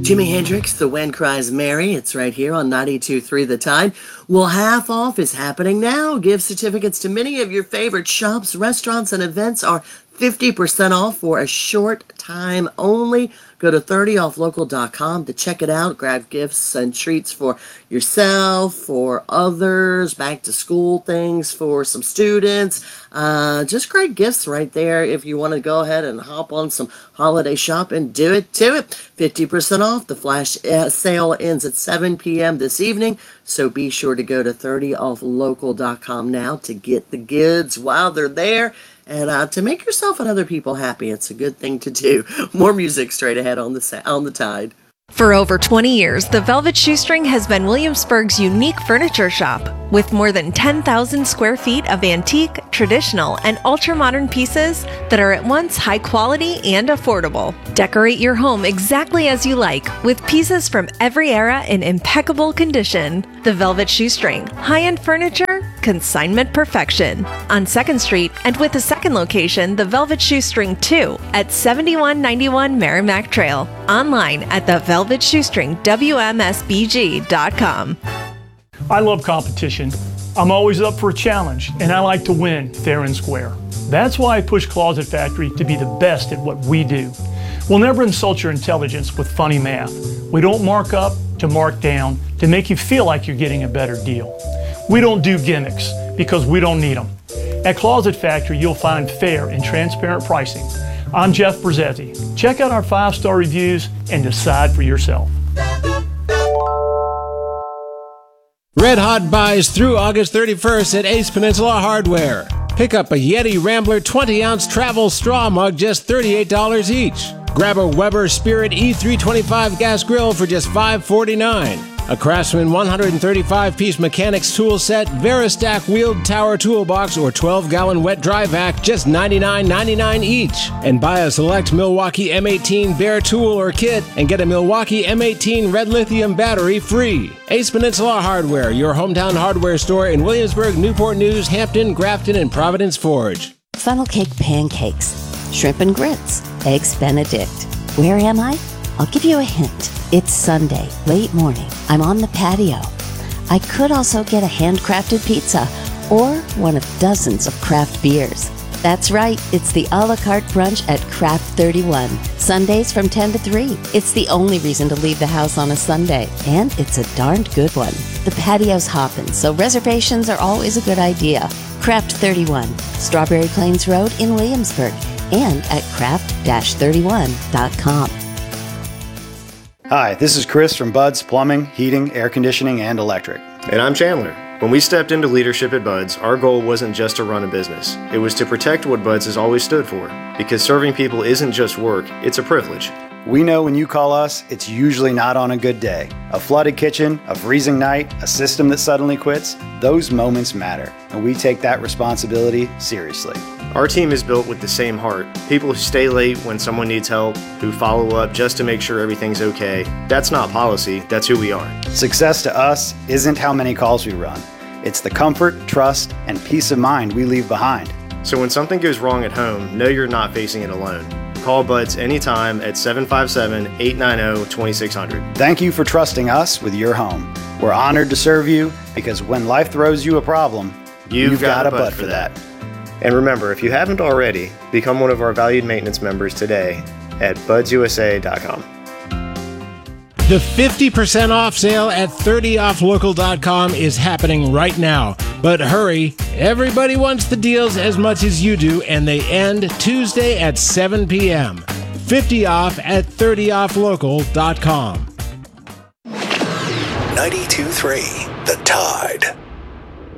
Jimi Hendrix, The Wind Cries Mary. It's right here on 92.3 The Tide. Well, half off is happening now. Gift certificates to many of your favorite shops, restaurants, and events are 50% off for a short time only. Go to 30offlocal.com to check it out. Grab gifts and treats for yourself, for others, back to school things for some students. Just great gifts right there. If you want to go ahead and hop on some holiday shopping, do it. 50% off. The flash sale ends at 7 p.m. this evening. So be sure to go to 30offlocal.com now to get the goods while they're there. And to make yourself and other people happy, it's a good thing to do. More music straight ahead on the Tide. For over 20 years, the Velvet Shoestring has been Williamsburg's unique furniture shop. With more than 10,000 square feet of antique, traditional, and ultra-modern pieces that are at once high quality and affordable. Decorate your home exactly as you like, with pieces from every era in impeccable condition. The Velvet Shoestring. High-end furniture, consignment perfection. On 2nd Street, and with a second location, the Velvet Shoestring 2, at 7191 Merrimack Trail. Online at thevelvetshoestringwmsbg.com. I love competition. I'm always up for a challenge, and I like to win fair and square. That's why I push Closet Factory to be the best at what we do. We'll never insult your intelligence with funny math. We don't mark up to mark down to make you feel like you're getting a better deal. We don't do gimmicks because we don't need them. At Closet Factory, you'll find fair and transparent pricing. I'm Jeff Brzezzi. Check out our 5-star reviews and decide for yourself. Red Hot buys through August 31st at Ace Peninsula Hardware. Pick up a Yeti Rambler 20-ounce travel straw mug, just $38 each. Grab a Weber Spirit E325 gas grill for just $5.49. A Craftsman 135-piece mechanics tool set, Veristack wheeled tower toolbox, or 12-gallon wet dry vac, just $99.99 each. And buy a select Milwaukee M18 Bear tool or kit and get a Milwaukee M18 red lithium battery free. Ace Peninsula Hardware, your hometown hardware store in Williamsburg, Newport News, Hampton, Grafton, and Providence Forge. Funnel cake pancakes, shrimp and grits, eggs Benedict. Where am I? I'll give you a hint. It's Sunday, late morning. I'm on the patio. I could also get a handcrafted pizza or one of dozens of craft beers. That's right, it's the a la carte brunch at Craft 31. Sundays from 10 to 3. It's the only reason to leave the house on a Sunday, and it's a darned good one. The patio's hopping, so reservations are always a good idea. Craft 31, Strawberry Plains Road in Williamsburg, and at craft-31.com. Hi, this is Chris from Bud's Plumbing, Heating, Air Conditioning, and Electric. And I'm Chandler. When we stepped into leadership at Bud's, our goal wasn't just to run a business. It was to protect what Bud's has always stood for. Because serving people isn't just work, it's a privilege. We know when you call us, it's usually not on a good day. A flooded kitchen, a freezing night, a system that suddenly quits, those moments matter, and we take that responsibility seriously. Our team is built with the same heart. People who stay late when someone needs help, who follow up just to make sure everything's okay. That's not policy, that's who we are. Success to us isn't how many calls we run. It's the comfort, trust, and peace of mind we leave behind. So when something goes wrong at home, know you're not facing it alone. Call Bud's anytime at 757-890-2600. Thank you for trusting us with your home. We're honored to serve you because when life throws you a problem, you've got a Bud for that. And remember, if you haven't already, become one of our valued maintenance members today at budsusa.com. The 50% off sale at 30offlocal.com is happening right now. But hurry, everybody wants the deals as much as you do, and they end Tuesday at 7 p.m. 50 off at 30offlocal.com. 92.3 The Tide.